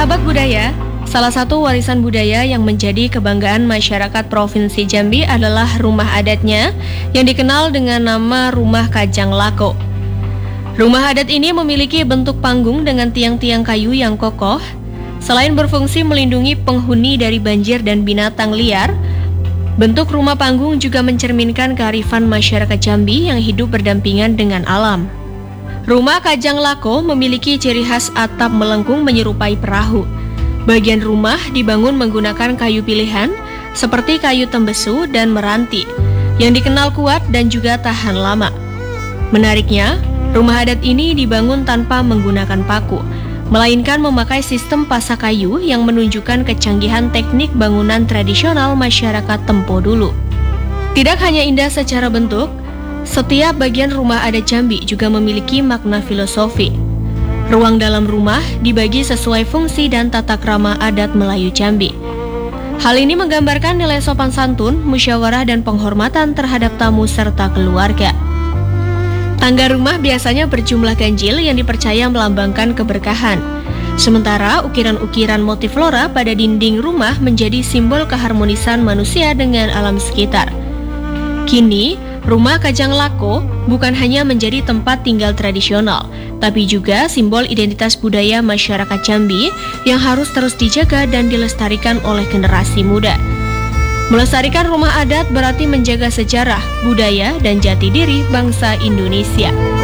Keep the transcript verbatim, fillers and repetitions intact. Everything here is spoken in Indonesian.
Sahabat budaya, salah satu warisan budaya yang menjadi kebanggaan masyarakat Provinsi Jambi adalah rumah adatnya yang dikenal dengan nama Rumah Kajang Lako. Rumah adat ini memiliki bentuk panggung dengan tiang-tiang kayu yang kokoh. Selain berfungsi melindungi penghuni dari banjir dan binatang liar, bentuk rumah panggung juga mencerminkan kearifan masyarakat Jambi yang hidup berdampingan dengan alam. Rumah Kajang Lako memiliki ciri khas atap melengkung menyerupai perahu. Bagian rumah dibangun menggunakan kayu pilihan seperti kayu tembesu dan meranti yang dikenal kuat dan juga tahan lama. Menariknya, rumah adat ini dibangun tanpa menggunakan paku, melainkan memakai sistem pasak kayu yang menunjukkan kecanggihan teknik bangunan tradisional masyarakat Tempo dulu. Tidak hanya indah secara bentuk, setiap bagian rumah adat Jambi juga memiliki makna filosofi. Ruang dalam rumah dibagi sesuai fungsi dan tata krama adat Melayu Jambi. Hal ini menggambarkan nilai sopan santun, musyawarah, dan penghormatan terhadap tamu serta keluarga. Tangga rumah biasanya berjumlah ganjil yang dipercaya melambangkan keberkahan. Sementara ukiran-ukiran motif flora pada dinding rumah menjadi simbol keharmonisan manusia dengan alam sekitar. Kini, Rumah Kajang Lako bukan hanya menjadi tempat tinggal tradisional, tapi juga simbol identitas budaya masyarakat Jambi yang harus terus dijaga dan dilestarikan oleh generasi muda. Melestarikan rumah adat berarti menjaga sejarah, budaya, dan jati diri bangsa Indonesia.